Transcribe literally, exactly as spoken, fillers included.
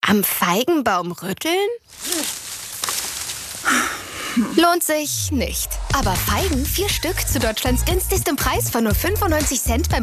Am Feigenbaum rütteln? Lohnt sich nicht. Aber Feigen, vier Stück zu Deutschlands günstigstem Preis von nur fünfundneunzig Cent beim